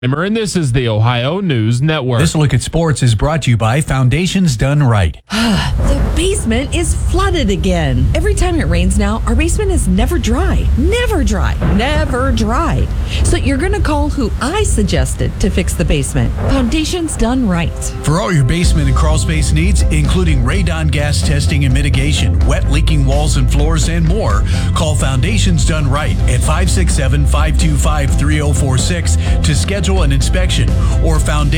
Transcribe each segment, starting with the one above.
And this is the Ohio News Network. This look at sports is brought to you by Foundations Done Right. The basement is flooded again. Every time it rains now, our basement is never dry. Never dry. Never dry. So you're going to call who I suggested to fix the basement. Foundations Done Right. For all your basement and crawl space needs, including radon gas testing and mitigation, wet leaking walls and floors, and more, call Foundations Done Right at 567-525-3046 to schedule an inspection, or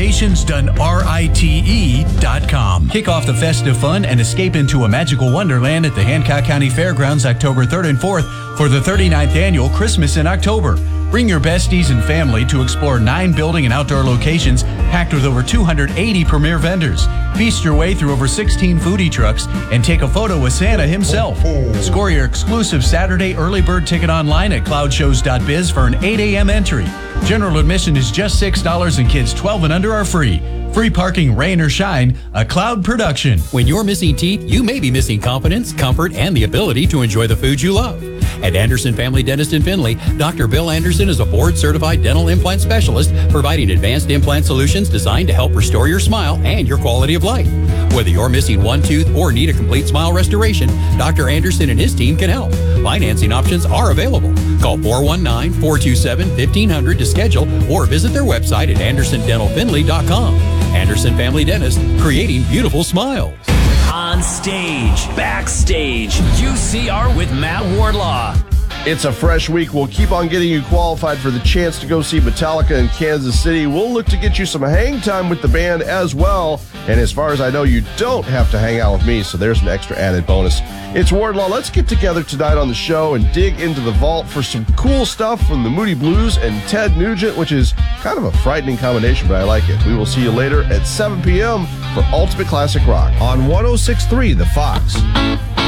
foundationsdonerite.com. Kick off the festive fun and escape into a magical wonderland at the Hancock County Fairgrounds October 3rd and 4th for the 39th annual Christmas in October. Bring your besties and family to explore 9 building and outdoor locations packed with over 280 premier vendors. Feast your way through over 16 foodie trucks and take a photo with Santa himself. Score your exclusive Saturday early bird ticket online at cloudshows.biz for an 8 a.m. entry. General admission is just $6 and kids 12 and under are free. Free parking, rain or shine, a Cloud production. When you're missing teeth, you may be missing confidence, comfort, and the ability to enjoy the foods you love. At Anderson Family Dentist in Findlay, Dr. Bill Anderson is a board-certified dental implant specialist providing advanced implant solutions designed to help restore your smile and your quality of life. Whether you're missing one tooth or need a complete smile restoration, Dr. Anderson and his team can help. Financing options are available. Call 419-427-1500 to schedule or visit their website at andersondentalfindlay.com. Anderson Family Dentist, creating beautiful smiles. On stage, backstage, UCR with Matt Wardlaw. It's a fresh week. We'll keep on getting you qualified for the chance to go see Metallica in Kansas City. We'll look to get you some hang time with the band as well. And as far as I know, you don't have to hang out with me, so there's an extra added bonus. It's Wardlaw. Let's get together tonight on the show and dig into the vault for some cool stuff from the Moody Blues and Ted Nugent, which is kind of a frightening combination, but I like it. We will see you later at 7 p.m. for Ultimate Classic Rock on 106.3 The Fox.